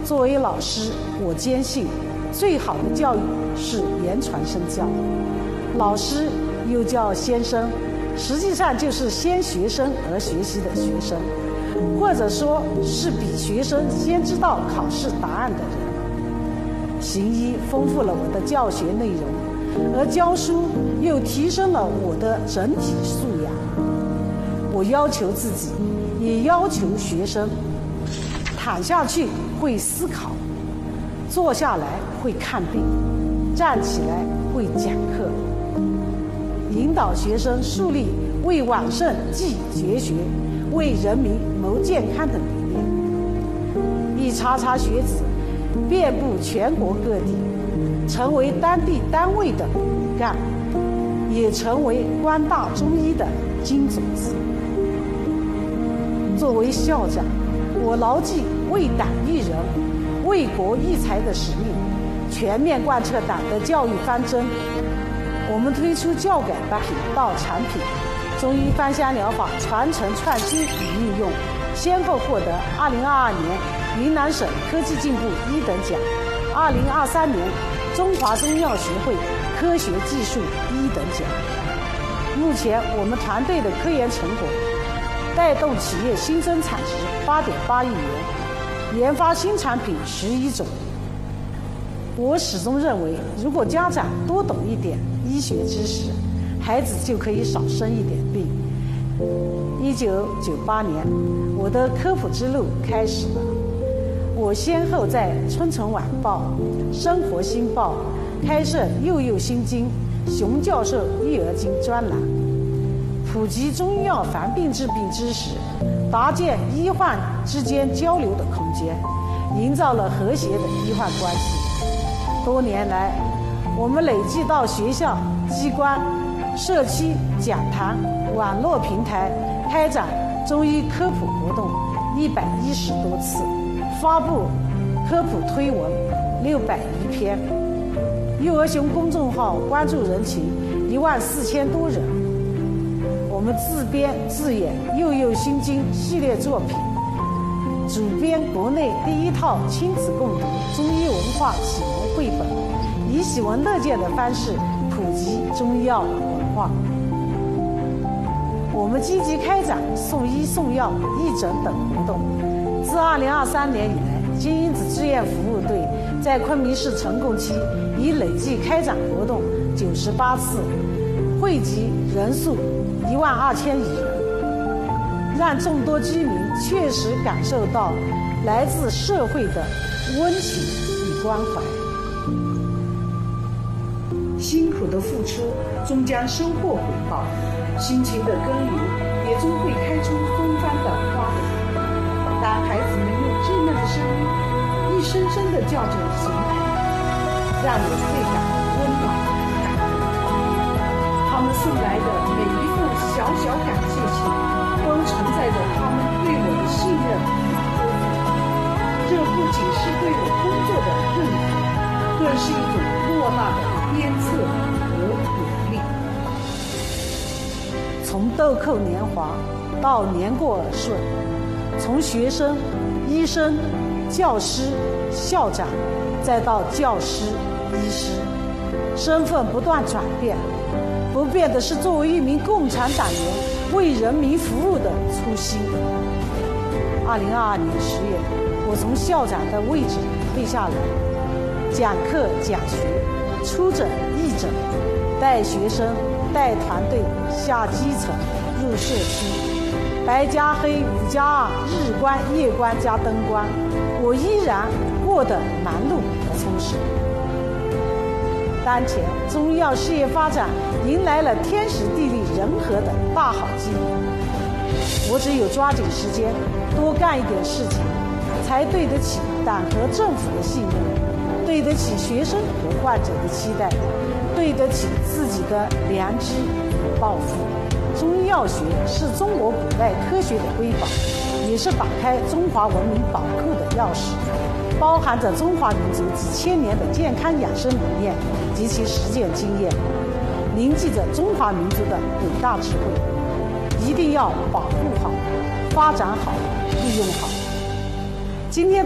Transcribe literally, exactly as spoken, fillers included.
作为老师，我坚信，最好的教育是言传身教。老师又叫先生，实际上就是先学生而学习的学生，或者说是比学生先知道考试答案的人。行医丰富了我的教学内容，而教书又提升了我的整体素养。我要求自己，也要求学生，躺下去会思考，坐下来会看病，站起来会讲课，引导学生树立为往圣继绝学、为人民谋健康的理念。一茬茬学子遍布全国各地，成为当地单位的骨干，也成为光大中医的金种子。作为校长，我牢记为党育人、为国育才的使命，全面贯彻党的教育方针。我们推出教改品到产品，中医芳香疗法传承创新与应用，先后获得二零二二年云南省科技进步一等奖，二零二三年中华中药学会科学技术一等奖。目前我们团队的科研成果带动企业新增产值八点八亿元，研发新产品十一种。我始终认为，如果家长多懂一点医学知识，孩子就可以少生一点病。一九九八年，我的科普之路开始了。我先后在《春城晚报》《生活新报》开设“幼幼心经”熊教授育儿经专栏，普及中药防病治病知识，搭建医患之间交流的空间，营造了和谐的医患关系。多年来，我们累计到学校、机关、社区、讲堂、网络平台开展中医科普活动一百一十多次，发布科普推文六百余篇，幼儿熊公众号关注人群一万四千多人。我们自编自演《幼幼心经》系列作品，主编国内第一套亲子共读中医文化启蒙绘本，以喜闻乐见的方式普及中药文化。我们积极开展送医送药、义诊等活动。自二零二三年以来，金因子志愿服务队在昆明市成贡区已累计开展活动九十八次，惠及人数一万二千余人，让众多居民确实感受到来自社会的温情与关怀。辛苦的付出终将收获回报，辛勤的耕耘也终会开出芬芳的花朵。当孩子们用稚嫩的声音一声声地叫着形态，让我倍感温暖感动。他们送来的每一份小小感谢信，都承载着他们对我的信任与呵护。这不仅是对我工作的认可，更是一种莫大的鞭策和鼓励。从豆蔻年华到年过耳顺，从学生、医生、教师、校长，再到教师、医师，身份不断转变，不变的是作为一名共产党员为人民服务的初心。二零二二年十月，我从校长的位置退下来，讲课讲学，出诊义诊，带学生带团队下基层入社区，白加黑五加二，日光夜光加灯光，我依然过得忙碌和充实。当前中医药事业发展迎来了天时地利人和的大好机遇，我只有抓紧时间多干一点事情，才对得起党和政府的信任，对得起学生和患者的期待，对得起自己的良知与抱负。中医药学是中国古代科学的瑰宝，也是打开中华文明宝库的钥匙，包含着中华民族几千年的健康养生理念及其实践经验，凝聚着中华民族的伟大智慧，一定要保护好、发展好、利用好。今天